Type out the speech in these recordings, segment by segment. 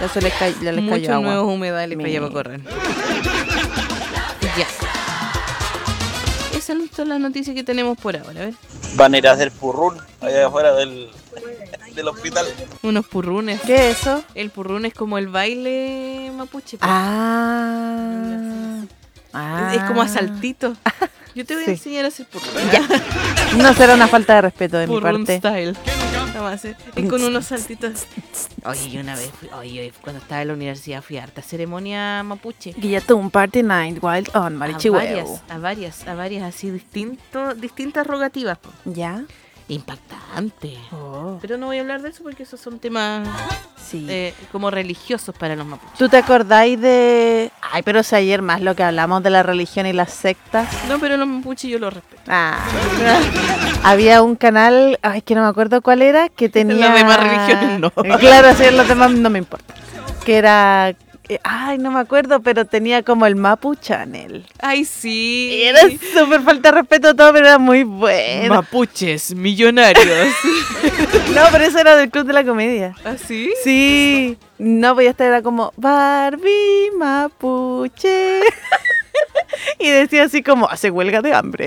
Eso les cayó Muchos agua. nuevos humedales para allá para correr. Ya. Esas son las noticias que tenemos por ahora, a ver. Van a ir a hacer purrún allá afuera del hospital. Unos purrunes. ¿Qué es eso? El purrún es como el baile mapuche. pues. Es como a saltito. Yo te voy a Sí. enseñar a hacer purrún. No será una falta de respeto de mi Purrún parte. style. Vamos a hacer. Es con unos saltitos. Oye, yo una vez, cuando estaba en la universidad fui a harta ceremonia mapuche. Guillatún Party Night Wild on Marichihueo. A varias así distintas rogativas. po. ¿Ya? Impactante. Oh. Pero no voy a hablar de eso porque esos son temas Sí. como religiosos para los mapuches. ¿Tú te acordáis de...? Ay, pero si ayer más lo que hablamos de la religión y las sectas. No, pero los mapuches yo los respeto. Había un canal, ay, que no me acuerdo cuál era, que tenía... Las demás religiones no. Claro, sí, los demás no me importa. Que era... Ay, no me acuerdo, pero tenía como el Mapu Channel. Ay, sí. Y era súper falta de respeto todo, pero era muy bueno. Mapuches millonarios. No, pero eso era del Club de la Comedia. ¿Ah, sí? Sí. No, pues esta era como Barbie Mapuche. Y decía así como, hace huelga de hambre.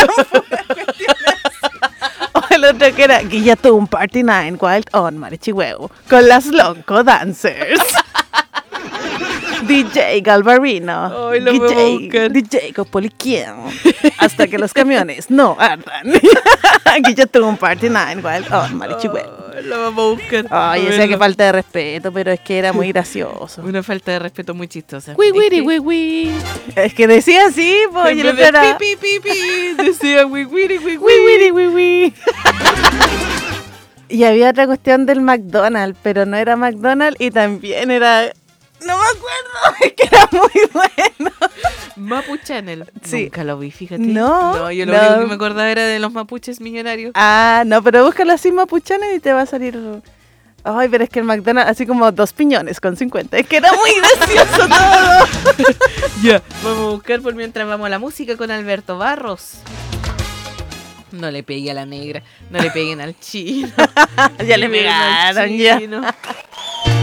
O el otro que era Guillatún Party Night Wild on Marichihueo con las Lonco Dancers. DJ Galvarino. Ay, lo voy a buscar. DJ Copoliquien. Hasta que los camiones no ardan. Guillatún Party Night Wild on Marichihueo. Lo vamos a buscar. Ay, yo sé que falta de respeto, pero es que era muy gracioso. Una falta de respeto muy chistosa. Es que decía así, pues, y el otro era... pi, pi, pi, decía wi, wi, wi, Wi. Y había otra cuestión del McDonald's, pero no era McDonald's y también era... No me acuerdo, es que era muy bueno. Mapu Channel. Sí. Nunca lo vi, fíjate. No, yo lo no. único que me acordaba era de los mapuches millonarios. Ah, no, pero búscalo así Mapuchanes y te va a salir... Ay, pero es que el McDonald's, así como 2 piñones con 50. Es que era muy gracioso todo. Ya, vamos a buscar por mientras vamos a la música con Alberto Barros. No le pegue a la negra, no le peguen al chino. Ya le Liberen al pegaron, ya. chino.